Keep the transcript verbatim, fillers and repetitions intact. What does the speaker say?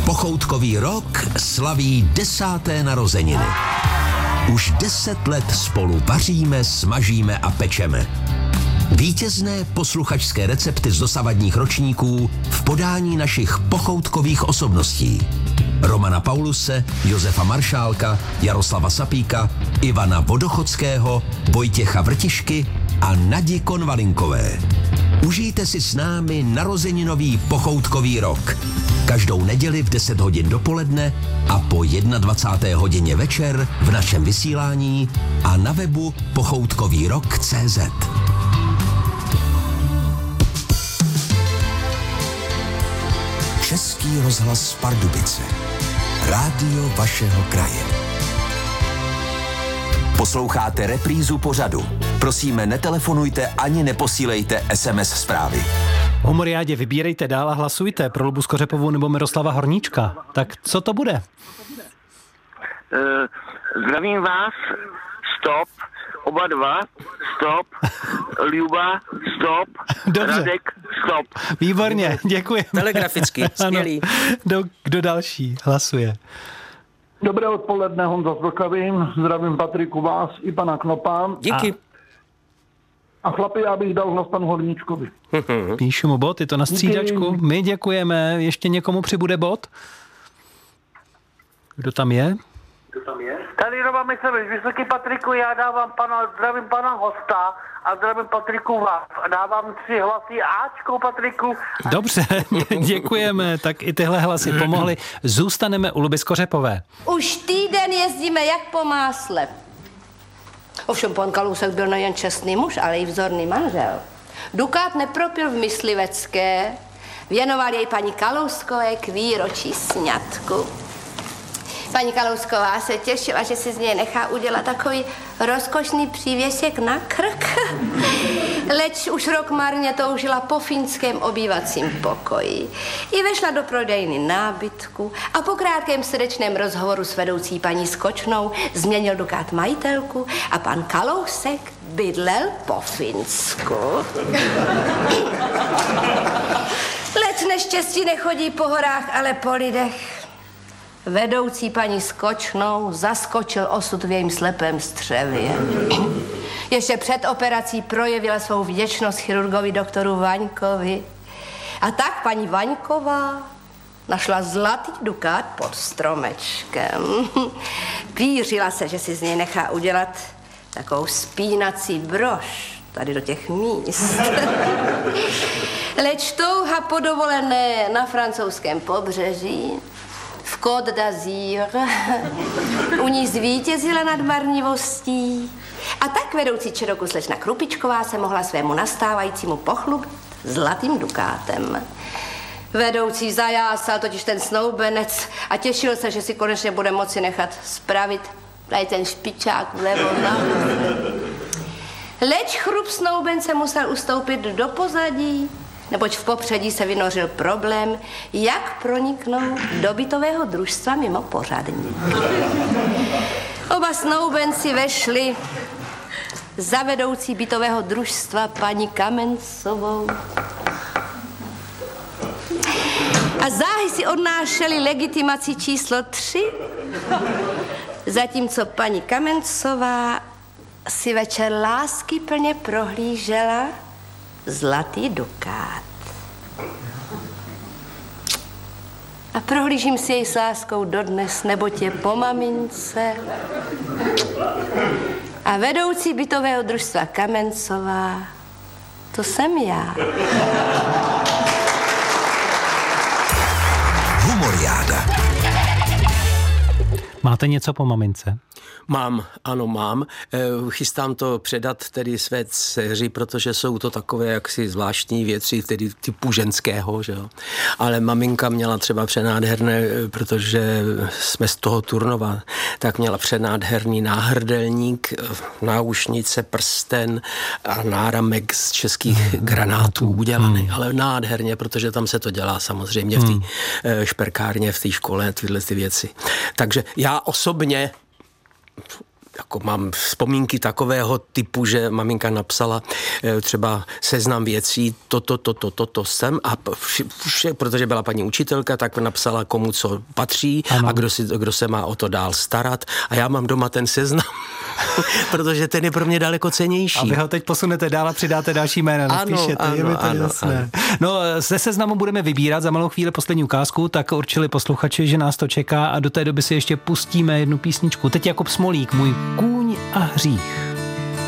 Pochoutkový rok slaví desáté narozeniny. Už deset let spolu vaříme, smažíme a pečeme. Vítězné posluchačské recepty z dosavadních ročníků v podání našich pochoutkových osobností. Romana Pauluse, Josefa Maršálka, Jaroslava Sapíka, Ivana Vodochodského, Vojtěcha Vrtišky a Nadi Konvalinkové. Užijte si s námi narozeninový pochoutkový rok. Každou neděli v deset hodin dopoledne a po dvacáté jedné hodině večer v našem vysílání a na webu pochoutkový rok tečka cé zet. Český rozhlas Pardubice. Rádio vašeho kraje. Posloucháte reprízu pořadu. Prosíme, netelefonujte ani neposílejte es em es zprávy. Humoriádě, vybírejte dál a hlasujte pro Lubu Skořepovou nebo Miroslava Horníčka. Tak co to bude? Uh, zdravím vás. Stop. Oba dva. Stop. Luba. Stop. Dobře. Radek. Stop. Výborně, děkuji. Telegraficky, skvělý. Kdo, kdo další hlasuje? Dobré odpoledne, Honza z Vlkavy. Zdravím Patriku, vás i pana Knopa. Díky. A, a chlapi, já bych dal hlas panu Horníčkovi. Píšu mu bod, je to na střídačku. Díky. My děkujeme. Ještě někomu přibude bod? Kdo tam je? Tady Roman Myslevič, Vysoký Patriku, já dávám pana, zdravím pana hosta a zdravím Patriku vás. A dávám tři hlasy Ačko Patriku. Dobře, děkujeme. Tak i tyhle hlasy pomohly. Zůstaneme u Luby Skořepové. Už týden jezdíme jak po másle. Ovšem pan Kalousek byl nejen čestný muž, ale i vzorný manžel. Dukát nepropil v Myslivecké, věnoval jej paní Kalouskové k výročí sňatku. Paní Kalousková se těšila, že si z něj nechá udělat takový rozkošný přívěsek na krk. Leč už rok marně toužila po finském obývacím pokoji. I vešla do prodejny nábytku a po krátkém srdečném rozhovoru s vedoucí paní Skočnou změnil Dukát majitelku a pan Kalousek bydlel po Finsku. Leč neštěstí nechodí po horách, ale po lidech. Vedoucí paní Skočnou zaskočil osud v jejím slepém střevě. Ještě před operací projevila svou vděčnost chirurgovi doktoru Vaňkovi. A tak paní Vaňková našla zlatý dukát pod stromečkem. Pířila se, že si z něj nechá udělat takovou spínací brož tady do těch míst. Leč touha po dovolené na francouzském pobřeží v Côte d'Azur u ní zvítězila nad marnivostí. A tak vedoucí Čeroku slečna Krupičková se mohla svému nastávajícímu pochlubit zlatým dukátem. Vedoucí zajásal totiž ten snoubenec a těšil se, že si konečně bude moci nechat spravit tady ten špičák vlevo na. Leč chrup snoubence musel ustoupit do pozadí, neboť v popředí se vynořil problém, jak proniknout do bytového družstva mimo pořadník. Oba snoubenci vešli za vedoucí bytového družstva paní Kamencovou. A záhy si odnášeli legitimaci číslo tři, zatímco paní Kamencová si večer láskyplně prohlížela zlatý dukát. A prohlížím si jej s láskou dodnes, neboť je po mamince. A vedoucí bytového družstva Kamencová, to jsem já. Humoriáda. Máte něco po mamince? Mám, ano mám. Chystám to předat tedy své dceři, protože jsou to takové jaksi zvláštní věci, tedy typu ženského, že jo. Ale maminka měla třeba přenádherné, protože jsme z toho Turnova, tak měla přenádherný náhrdelník, náušnice, prsten a náramek z českých granátů udělaný, hmm. ale nádherně, protože tam se to dělá samozřejmě v té hmm. šperkárně, v té škole, tyhle ty věci. Takže já osobně jako mám vzpomínky takového typu, že maminka napsala třeba seznam věcí, toto, toto, toto jsem a vše, protože byla paní učitelka, tak napsala, komu co patří ano. a kdo, si, kdo se má o to dál starat a já mám doma ten seznam, protože ten je pro mě daleko cennější. A vy ho teď posunete dál a přidáte další jména, napíšete, ano, je mi to ano, jasné. Ano. No, ze seznamu budeme vybírat za malou chvíli poslední ukázku, tak určili posluchači, že nás to čeká a do té doby si ještě pustíme jednu písničku. Teď Jakub Smolík, Můj kůň a hřích.